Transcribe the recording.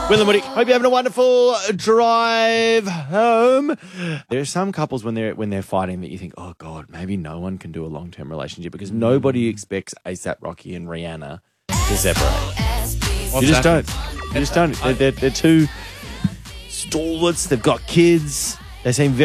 Will and Woody, hope you're having a wonderful drive home. There are some couples when they're fighting that you think, oh God, maybe no one can do a long-term relationship because nobody expects A$AP Rocky and Rihanna to separate. You just don't. You just don't. They're two stalwarts. They've got kids. They seem very